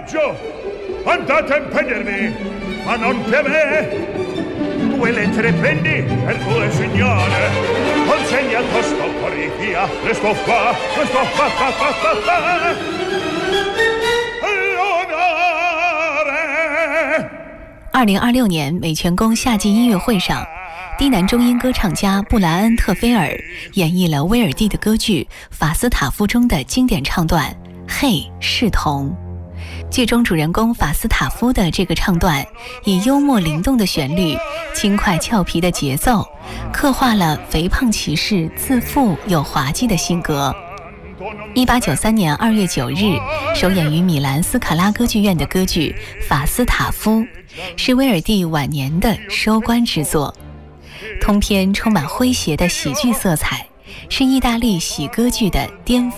coraggio, andate a impedermi, ma non che a me. 2 lettere prendi per 2 signore, consegna tosto corri via, resto qua, 2026年美泉宫夏季音乐会上，低男中音歌唱家布莱恩·特菲尔演绎了威尔第的歌剧《法斯塔夫》中的经典唱段《嘿，视同》。剧中主人公法斯塔夫的这个唱段，以幽默灵动的旋律、轻快俏皮的节奏，刻画了肥胖骑士自负又滑稽的性格。1893年2月9日首演于米兰斯卡拉歌剧院的歌剧《法斯塔夫》，是威尔第晚年的收官之作。通篇充满诙谐的喜剧色彩，是意大利喜歌剧的巅峰